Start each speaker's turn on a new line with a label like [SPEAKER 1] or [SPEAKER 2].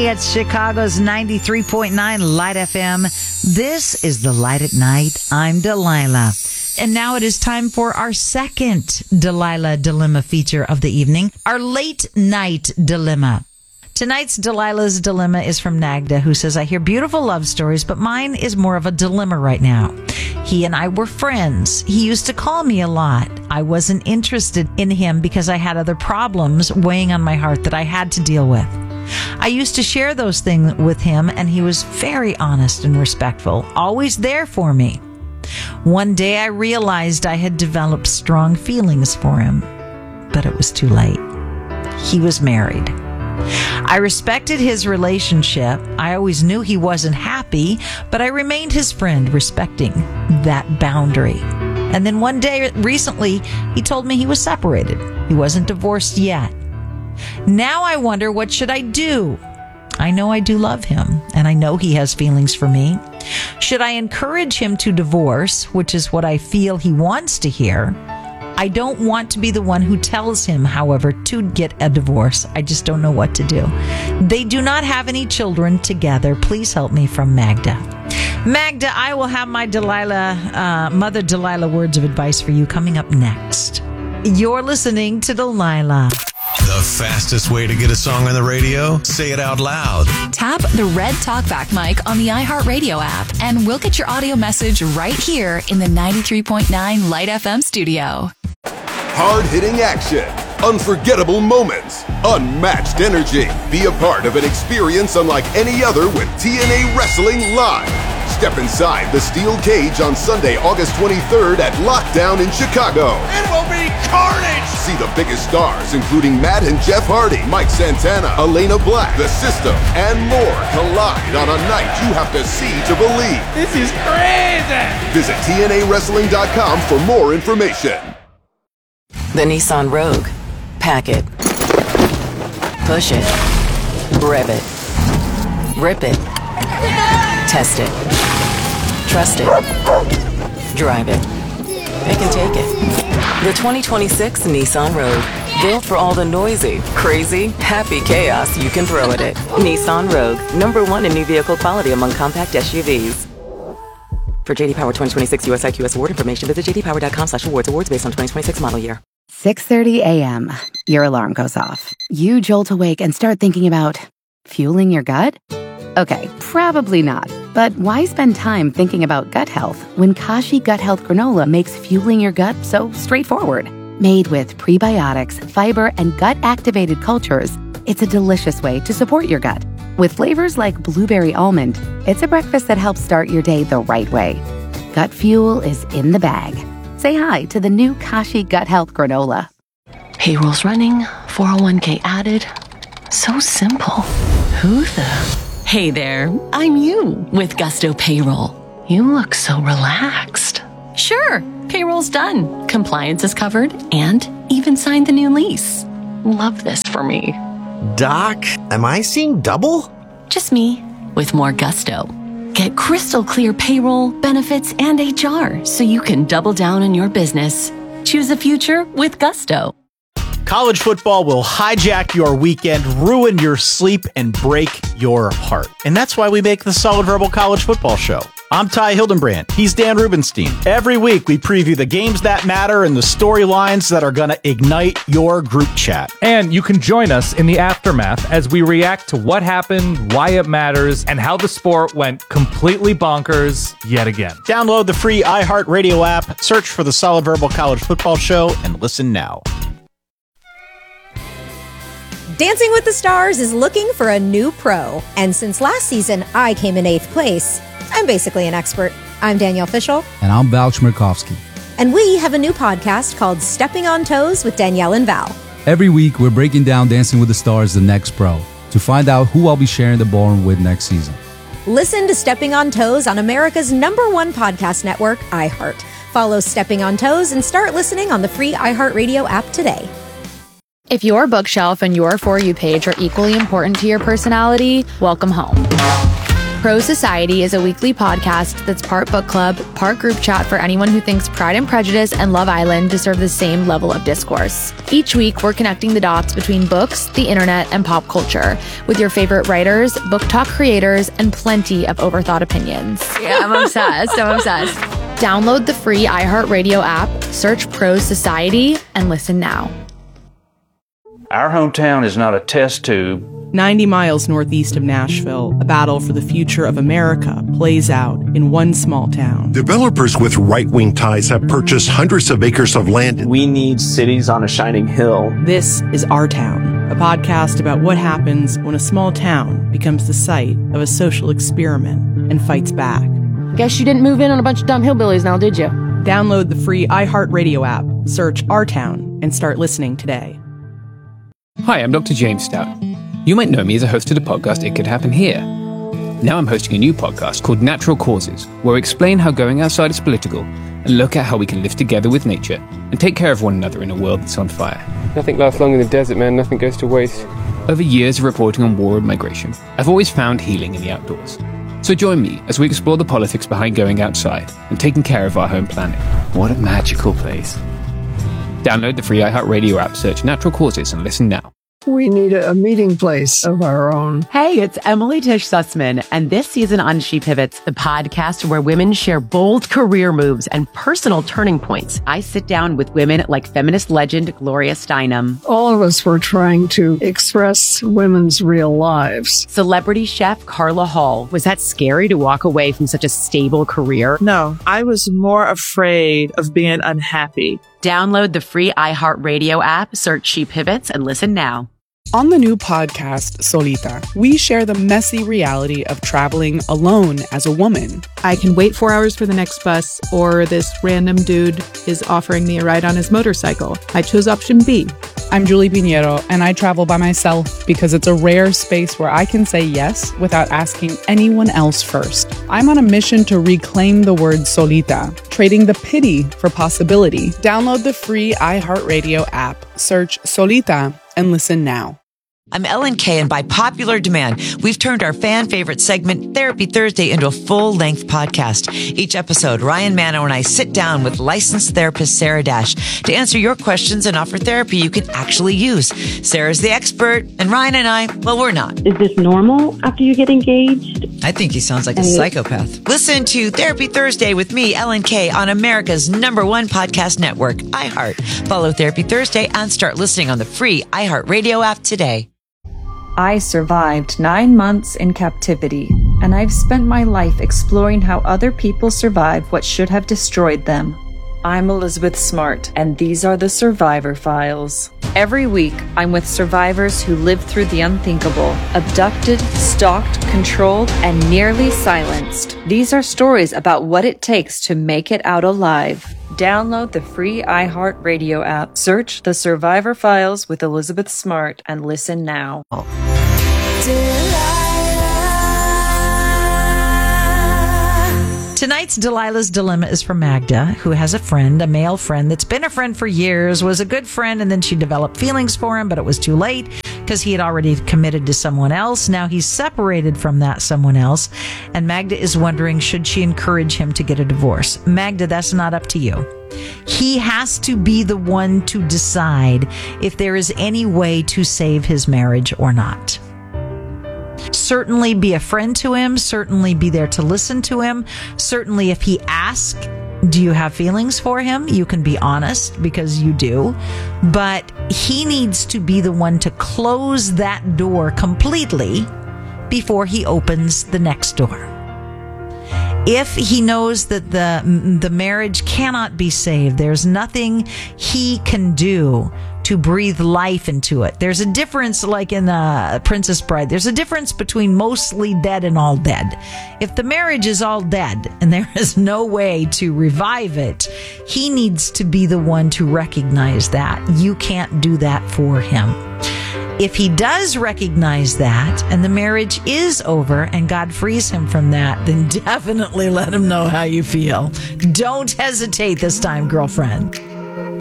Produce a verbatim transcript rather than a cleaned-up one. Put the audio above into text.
[SPEAKER 1] at Chicago's ninety-three point nine Light F M. This is The Light at Night. I'm Delilah. And now it is time for our second Delilah Dilemma feature of the evening, our late night dilemma. Tonight's Delilah's Dilemma is from Nagda, who says, I hear beautiful love stories, but mine is more of a dilemma right now. He and I were friends. He used to call me a lot. I wasn't interested in him because I had other problems weighing on my heart that I had to deal with. I used to share those things with him, and he was very honest and respectful, always there for me. One day I realized I had developed strong feelings for him, but it was too late. He was married. I respected his relationship. I always knew he wasn't happy, but I remained his friend, respecting that boundary. And then one day recently, he told me he was separated. He wasn't divorced yet. Now I wonder, what should I do? I know I do love him, and I know he has feelings for me. Should I encourage him to divorce, which is what I feel he wants to hear? I don't want to be the one who tells him, however, to get a divorce. I just don't know what to do. They do not have any children together. Please help me, from Magda. Magda, I will have my Delilah, uh, Mother Delilah words of advice for you coming up next. You're listening to Delilah.
[SPEAKER 2] The fastest way to get a song on the radio? Say it out loud.
[SPEAKER 3] Tap the red talkback mic on the iHeartRadio app, and we'll get your audio message right here in the ninety-three point nine Light F M studio.
[SPEAKER 4] Hard-hitting action, unforgettable moments, unmatched energy. Be a part of an experience unlike any other with T N A Wrestling Live. Step inside the steel cage on Sunday, August twenty-third at Lockdown in Chicago.
[SPEAKER 5] It will be carnage!
[SPEAKER 4] See the biggest stars, including Matt and Jeff Hardy, Mike Santana, Elena Black, The System, and more collide on a night you have to see to believe.
[SPEAKER 5] This is crazy!
[SPEAKER 4] Visit T N A wrestling dot com for more information.
[SPEAKER 6] The Nissan Rogue. Pack it. Push it. Rev it. Rip it. Test it. Trust it. Drive it. Pick and take it. The twenty twenty-six Nissan Rogue. Built for all the noisy, crazy, happy chaos you can throw at it. Nissan Rogue. Number one in new vehicle quality among compact S U Vs. For J D Power twenty twenty-six U S I Q S award information, visit j d power dot com slash awards. Awards based on twenty twenty-six model year.
[SPEAKER 7] six thirty a.m. Your alarm goes off. You jolt awake and start thinking about fueling your gut? Okay, probably not. But why spend time thinking about gut health when Kashi Gut Health Granola makes fueling your gut so straightforward? Made with prebiotics, fiber, and gut-activated cultures, it's a delicious way to support your gut. With flavors like blueberry almond, it's a breakfast that helps start your day the right way. Gut fuel is in the bag. Say hi to the new Kashi Gut Health Granola.
[SPEAKER 8] Payroll's running, four oh one k added. So simple. Who the... Hey there, I'm you with Gusto Payroll. You look so relaxed. Sure, payroll's done. Compliance is covered and even signed the new lease. Love this for me.
[SPEAKER 9] Doc, am I seeing double?
[SPEAKER 8] Just me with more gusto. Get crystal clear payroll, benefits, and H R so you can double down on your business. Choose a future with Gusto.
[SPEAKER 10] College football will hijack your weekend, ruin your sleep, and break your heart. And that's why we make the Solid Verbal College Football Show. I'm Ty Hildenbrand. He's Dan Rubenstein. Every week, we preview the games that matter and the storylines that are going to ignite your group chat.
[SPEAKER 11] And you can join us in the aftermath as we react to what happened, why it matters, and how the sport went completely bonkers yet again.
[SPEAKER 10] Download the free iHeartRadio app, search for the Solid Verbal College Football Show, and listen now.
[SPEAKER 12] Dancing with the Stars is looking for a new pro. And since last season, I came in eighth place. I'm basically an expert. I'm Danielle Fishel.
[SPEAKER 13] And I'm Val Chmerkovsky.
[SPEAKER 12] And we have a new podcast called Stepping on Toes with Danielle and Val.
[SPEAKER 13] Every week, we're breaking down Dancing with the Stars, the next pro, to find out who I'll be sharing the ballroom with next season.
[SPEAKER 12] Listen to Stepping on Toes on America's number one podcast network, iHeart. Follow Stepping on Toes and start listening on the free iHeartRadio app today.
[SPEAKER 14] If your bookshelf and your For You page are equally important to your personality, welcome home. Pro Society is a weekly podcast that's part book club, part group chat for anyone who thinks Pride and Prejudice and Love Island deserve the same level of discourse. Each week, we're connecting the dots between books, the internet, and pop culture with your favorite writers, book talk creators, and plenty of overthought opinions. Yeah, I'm obsessed. I'm obsessed. Download the free iHeartRadio app, search Pro Society, and listen now.
[SPEAKER 15] Our hometown is not a test tube.
[SPEAKER 16] ninety miles northeast of Nashville, a battle for the future of America plays out in one small town.
[SPEAKER 17] Developers with right-wing ties have purchased hundreds of acres of land.
[SPEAKER 18] We need cities on a shining hill.
[SPEAKER 16] This is Our Town, a podcast about what happens when a small town becomes the site of a social experiment and fights back.
[SPEAKER 8] Guess you didn't move in on a bunch of dumb hillbillies now, did you?
[SPEAKER 16] Download the free iHeartRadio app, search Our Town, and start listening today.
[SPEAKER 19] Hi, I'm Doctor James Stout. You might know me as a host of the podcast It Could Happen Here. Now I'm hosting a new podcast called Natural Causes, where we explain how going outside is political and look at how we can live together with nature and take care of one another in a world that's on fire.
[SPEAKER 20] Nothing lasts long in the desert, man. Nothing goes to waste.
[SPEAKER 19] Over years of reporting on war and migration, I've always found healing in the outdoors. So join me as we explore the politics behind going outside and taking care of our home planet. What a magical place. Download the free iHeartRadio app, search Natural Causes, and listen now.
[SPEAKER 21] We need a meeting place of our own.
[SPEAKER 22] Hey, it's Emily Tish Sussman, and this season on She Pivots, the podcast where women share bold career moves and personal turning points. I sit down with women like feminist legend Gloria Steinem.
[SPEAKER 21] All of us were trying to express women's real lives.
[SPEAKER 22] Celebrity chef Carla Hall. Was that scary to walk away from such a stable career?
[SPEAKER 23] No, I was more afraid of being unhappy.
[SPEAKER 22] Download the free iHeartRadio app, search She Pivots, and listen now.
[SPEAKER 24] On the new podcast, Solita, we share the messy reality of traveling alone as a woman.
[SPEAKER 25] I can wait four hours for the next bus, or this random dude is offering me a ride on his motorcycle. I chose option B.
[SPEAKER 24] I'm Julie Pinheiro, and I travel by myself because it's a rare space where I can say yes without asking anyone else first. I'm on a mission to reclaim the word solita, trading the pity for possibility. Download the free iHeartRadio app, search Solita, and listen now.
[SPEAKER 1] I'm Ellen Kay, and by popular demand, we've turned our fan favorite segment, Therapy Thursday, into a full-length podcast. Each episode, Ryan Mano and I sit down with licensed therapist Sarah Dash to answer your questions and offer therapy you can actually use. Sarah's the expert, and Ryan and I, well, we're not.
[SPEAKER 26] Is this normal after you get engaged?
[SPEAKER 1] I think he sounds like a psychopath. Listen to Therapy Thursday with me, Ellen Kay, on America's number one podcast network, iHeart. Follow Therapy Thursday and start listening on the free iHeartRadio app today.
[SPEAKER 27] I survived nine months in captivity, and I've spent my life exploring how other people survive what should have destroyed them. I'm Elizabeth Smart, and these are the Survivor Files. Every week, I'm with survivors who lived through the unthinkable, abducted, stalked, controlled, and nearly silenced. These are stories about what it takes to make it out alive. Download the free iHeartRadio app, search The Survivor Files with Elizabeth Smart, and listen now.
[SPEAKER 1] Tonight's Delilah's Dilemma is from Magda, who has a friend, a male friend that's been a friend for years, was a good friend, and then she developed feelings for him, but it was too late because he had already committed to someone else. Now he's separated from that someone else, and Magda is wondering, should she encourage him to get a divorce? Magda, that's not up to you. He has to be the one to decide if there is any way to save his marriage or not. Certainly be a friend to him. Certainly be there to listen to him. Certainly if he asks, do you have feelings for him? You can be honest because you do. But he needs to be the one to close that door completely before he opens the next door. If he knows that the the marriage cannot be saved, there's nothing he can do to breathe life into it. There's a difference, like in the Princess Bride, there's a difference between mostly dead and all dead. If the marriage is all dead and there is no way to revive it, he needs to be the one to recognize that. You can't do that for him. If he does recognize that and the marriage is over and God frees him from that, then definitely let him know how you feel. Don't hesitate this time, girlfriend.